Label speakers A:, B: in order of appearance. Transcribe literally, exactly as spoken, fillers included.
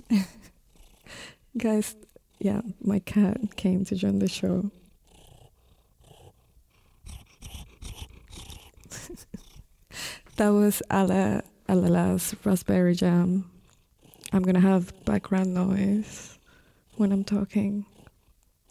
A: Guys, yeah, my cat came to join the show. That was Ala Alala's raspberry jam. I'm gonna have background noise when I'm talking.